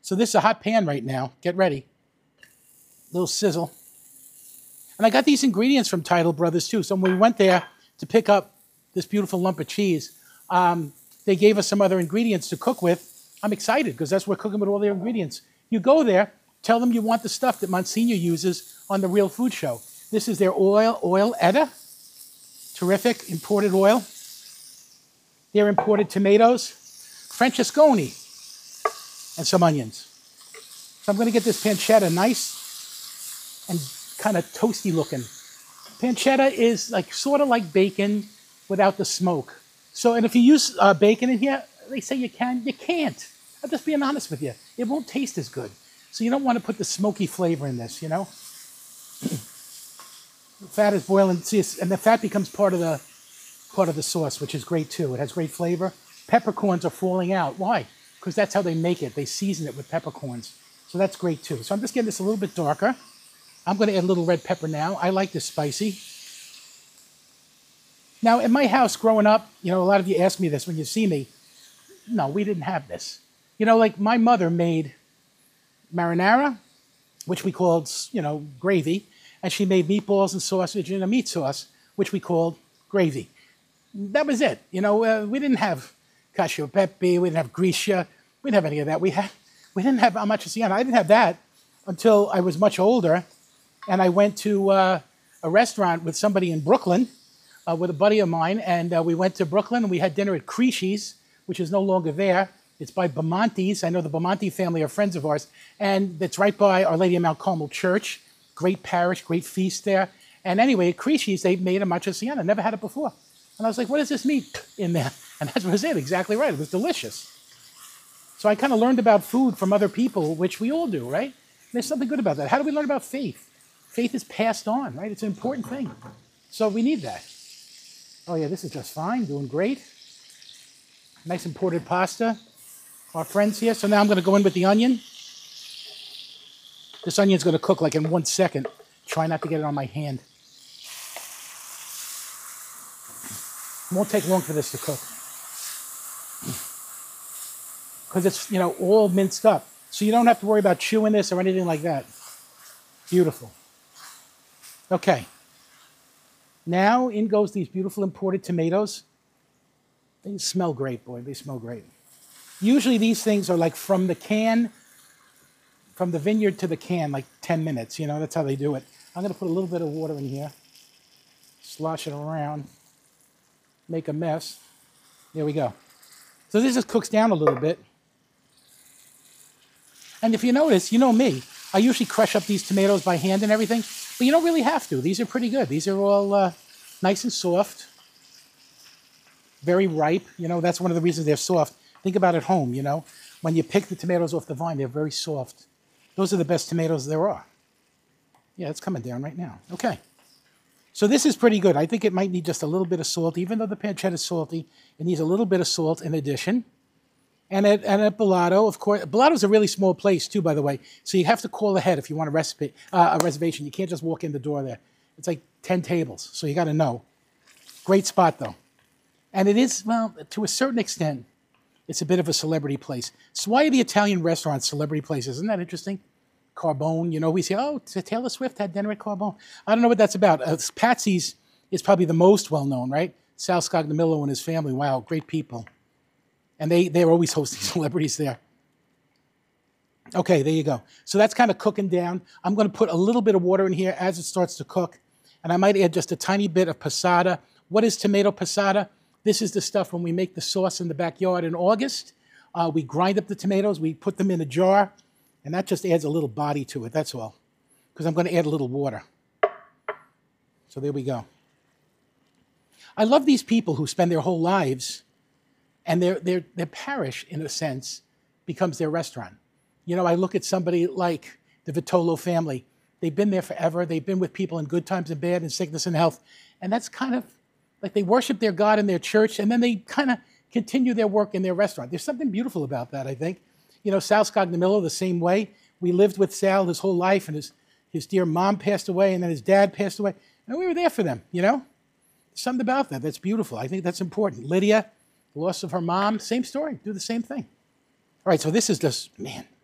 So this is a hot pan right now. Get ready. Little sizzle. And I got these ingredients from Tidal Brothers too. So when we went there to pick up this beautiful lump of cheese, they gave us some other ingredients to cook with. I'm excited because that's what we're cooking with all their ingredients. You go there, tell them you want the stuff that Monsignor uses on the Real Food Show. This is their oil Etta. Terrific imported oil. Their imported tomatoes, Francesconi, and some onions. So I'm going to get this pancetta nice and kind of toasty looking. Pancetta is like sort of like bacon without the smoke. So, and if you use bacon in here, they say you can, you can't. I'm just being honest with you. It won't taste as good. So you don't want to put the smoky flavor in this, you know? The fat is boiling, see, and the fat becomes part of the sauce, which is great too. It has great flavor. Peppercorns are falling out. Why? Because that's how they make it. They season it with peppercorns. So that's great too. So I'm just getting this a little bit darker. I'm going to add a little red pepper now. I like this spicy. Now, in my house growing up, you know, a lot of you ask me this when you see me. No, we didn't have this. You know, like my mother made marinara, which we called, you know, gravy. And she made meatballs and sausage and a meat sauce, which we called gravy. That was it. You know, we didn't have cacio e pepe, we didn't have grisha, we didn't have any of that. We didn't have amatriciana. Siena. I didn't have that until I was much older, and I went to a restaurant with somebody in Brooklyn, with a buddy of mine, and we went to Brooklyn and we had dinner at Crisci's, which is no longer there. It's by Bamontes. I know the Bamonte family are friends of ours, and it's right by Our Lady of Mount Carmel Church. Great parish, great feast there. And anyway, at Crisci's, they made a matriciana. Never had it before. And I was like, what is this meat in there? And that was it, exactly right. It was delicious. So I kind of learned about food from other people, which we all do, right? There's something good about that. How do we learn about faith? Faith is passed on, right? It's an important thing. So we need that. Oh yeah, this is just fine, doing great. Nice imported pasta. Our friends here. So now I'm going to go in with the onion. This onion's going to cook like in 1 second. Try not to get it on my hand. It won't take long for this to cook. Because it's, you know, all minced up. So you don't have to worry about chewing this or anything like that. Beautiful. Okay. Now in goes these beautiful imported tomatoes. They smell great, boy. They smell great. Usually these things are like from the can, from the vineyard to the can, like 10 minutes. You know, that's how they do it. I'm going to put a little bit of water in here. Slosh it around. Make a mess. There we go. So this just cooks down a little bit. And if you notice, you know me, I usually crush up these tomatoes by hand and everything, but you don't really have to. These are pretty good. These are all nice and soft, very ripe. You know, that's one of the reasons they're soft. Think about it at home, you know. When you pick the tomatoes off the vine, they're very soft. Those are the best tomatoes there are. Yeah, it's coming down right now. Okay. So this is pretty good. I think it might need just a little bit of salt. Even though the pancetta is salty, it needs a little bit of salt in addition. And at Bellato, of course, Bellato's a really small place too, by the way. So you have to call ahead if you want a reservation. You can't just walk in the door there. It's like 10 tables, so you got to know. Great spot though. And it is, well, to a certain extent, it's a bit of a celebrity place. So why are the Italian restaurants celebrity places? Isn't that interesting? Carbone, you know, we say, oh, Taylor Swift had dinner at Carbone. I don't know what that's about. Patsy's is probably the most well-known, right? Sal Scognamillo and his family, wow, great people. And they're always hosting celebrities there. Okay, there you go. So that's kind of cooking down. I'm going to put a little bit of water in here as it starts to cook. And I might add just a tiny bit of passata. What is tomato passata? This is the stuff when we make the sauce in the backyard in August. We grind up the tomatoes. We put them in a jar. And that just adds a little body to it, that's all. Because I'm going to add a little water. So there we go. I love these people who spend their whole lives, and their parish, in a sense, becomes their restaurant. You know, I look at somebody like the Vitolo family. They've been there forever. They've been with people in good times and bad, in sickness and health. And that's kind of like they worship their God in their church, and then they kind of continue their work in their restaurant. There's something beautiful about that, I think. You know, Sal Scognamillo, the same way. We lived with Sal his whole life, and his dear mom passed away, and then his dad passed away. And we were there for them, you know? There's something about that that's beautiful. I think that's important. Lydia, the loss of her mom, same story. Do the same thing. All right, so this is just, man,